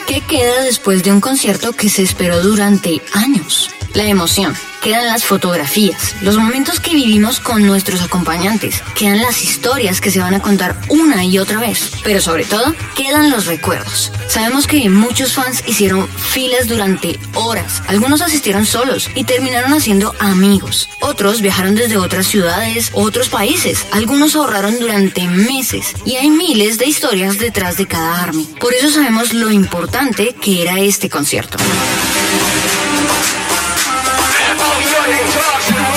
¿Qué queda después de un concierto que se esperó durante años? La emoción. Quedan las fotografías, los momentos que vivimos con nuestros acompañantes, quedan las historias que se van a contar una y otra vez, pero sobre todo, quedan los recuerdos. Sabemos que muchos fans hicieron filas durante horas, algunos asistieron solos y terminaron haciendo amigos. Otros viajaron desde otras ciudades, otros países, algunos ahorraron durante meses y hay miles de historias detrás de cada ARMY. Por eso sabemos lo importante que era este concierto.